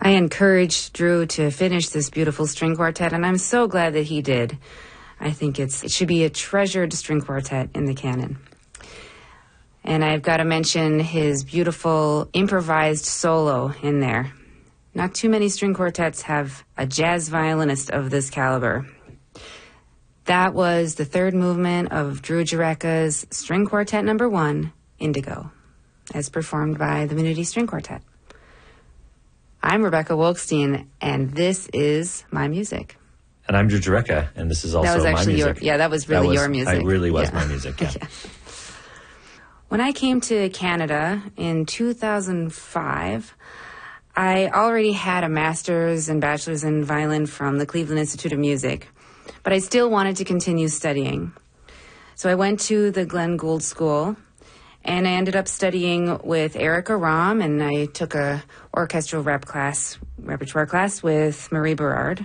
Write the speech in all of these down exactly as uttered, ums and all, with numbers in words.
I encouraged Drew to finish this beautiful string quartet, and I'm so glad that he did. I think it's it should be a treasured string quartet in the canon. And I've got to mention his beautiful improvised solo in there. Not too many string quartets have a jazz violinist of this caliber. That was the third movement of Drew Jurecka's String Quartet Number One, Indigo, as performed by the Moody String Quartet. I'm Rebecca Wolkstein, and this is my music. And I'm Drew Jurecka, and this is also that was actually my music. Your, yeah, that was really that was, your music. It really was yeah. my music, yeah. yeah. When I came to Canada in two thousand five, I already had a master's and bachelor's in violin from the Cleveland Institute of Music, but I still wanted to continue studying. So I went to the Glenn Gould School, and I ended up studying with Erica Rom, and I took a orchestral rep class, repertoire class with Marie Berard.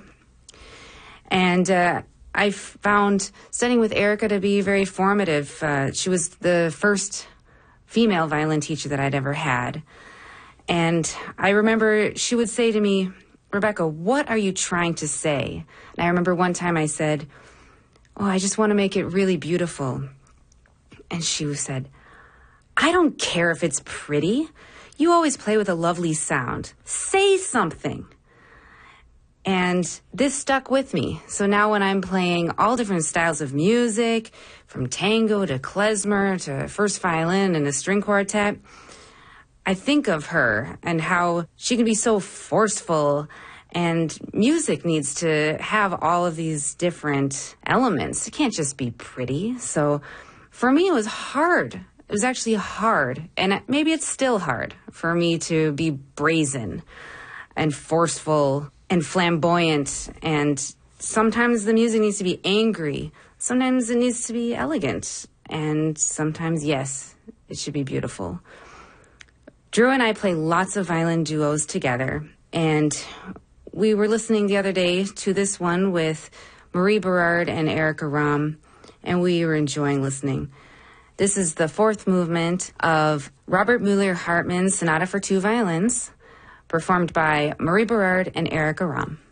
And uh, I found studying with Erica to be very formative. Uh, she was the first female violin teacher that I'd ever had. And I remember she would say to me, Rebecca, what are you trying to say? And I remember one time I said, oh, I just want to make it really beautiful. And she said, I don't care if it's pretty. You always play with a lovely sound. Say something. And this stuck with me. So now when I'm playing all different styles of music, from tango to klezmer to first violin and a string quartet, I think of her and how she can be so forceful, and music needs to have all of these different elements. It can't just be pretty. So for me, it was hard. It was actually hard, and maybe it's still hard for me to be brazen and forceful and flamboyant, and sometimes the music needs to be angry. Sometimes it needs to be elegant, and sometimes, yes, it should be beautiful. Drew and I play lots of violin duos together, and we were listening the other day to this one with Marie Berard and Erica Rom, and we were enjoying listening. This is the fourth movement of Robert Mueller Hartmann's Sonata for Two Violins, performed by Marie Berard and Erica Rom.